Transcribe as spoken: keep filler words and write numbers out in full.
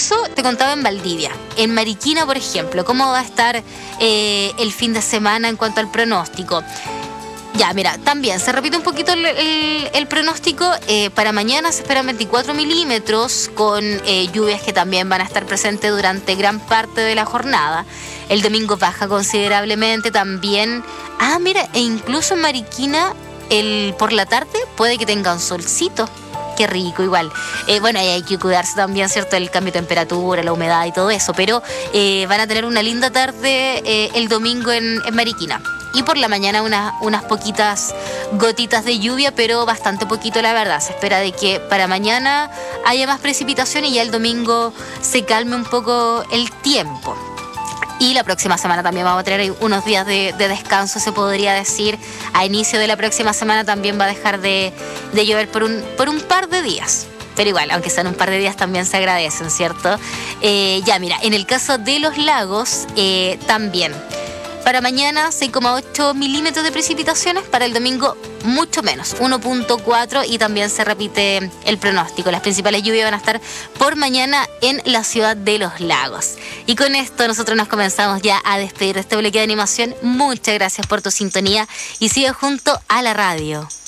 Eso te contaba en Valdivia. En Mariquina, por ejemplo, ¿cómo va a estar eh, el fin de semana en cuanto al pronóstico? Ya, mira, también se repite un poquito el, el, el pronóstico. Eh, para mañana se esperan veinticuatro milímetros con eh, lluvias que también van a estar presentes durante gran parte de la jornada. El domingo baja considerablemente también. Ah, mira, e incluso en Mariquina el, por la tarde puede que tenga un solcito. Qué rico, igual. Eh, bueno, hay que cuidarse también, ¿cierto? El cambio de temperatura, la humedad y todo eso. Pero eh, van a tener una linda tarde eh, el domingo en, en Mariquina. Y por la mañana unas, unas poquitas gotitas de lluvia, pero bastante poquito, la verdad. Se espera de que para mañana haya más precipitación y ya el domingo se calme un poco el tiempo. Y la próxima semana también vamos a tener unos días de, de descanso, se podría decir. A inicio de la próxima semana también va a dejar de, de llover por un, por un par de días. Pero igual, aunque sean un par de días, también se agradecen, ¿cierto? Eh, ya, mira, en el caso de los lagos, eh, también. Para mañana, seis coma ocho milímetros de precipitaciones. Para el domingo, mucho menos, uno punto cuatro. Y también se repite el pronóstico. Las principales lluvias van a estar por mañana en la ciudad de Los Lagos. Y con esto nosotros nos comenzamos ya a despedir de este bloque de animación. Muchas gracias por tu sintonía y sigue junto a la radio.